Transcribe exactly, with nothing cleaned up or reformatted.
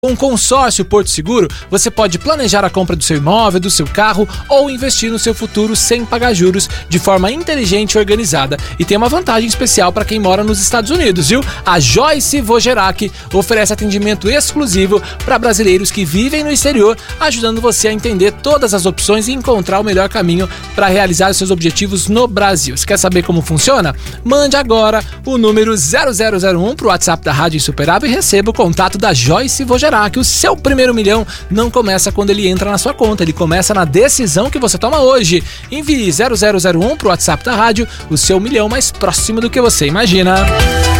Com o consórcio Porto Seguro, você pode planejar a compra do seu imóvel, do seu carro ou investir no seu futuro sem pagar juros de forma inteligente e organizada. E tem uma vantagem especial para quem mora nos Estados Unidos, viu? A Joyce Wojciechowski oferece atendimento exclusivo para brasileiros que vivem no exterior, ajudando você a entender todas as opções e encontrar o melhor caminho para realizar os seus objetivos no Brasil. Você quer saber como funciona? Mande agora o número zero zero zero um para o WhatsApp da Rádio Insuperável e receba o contato da Joyce Wojciechowski. Que o seu primeiro milhão não começa quando ele entra na sua conta, ele começa na decisão que você toma hoje. Envie zero zero zero um para o WhatsApp da rádio, o seu milhão mais próximo do que você imagina.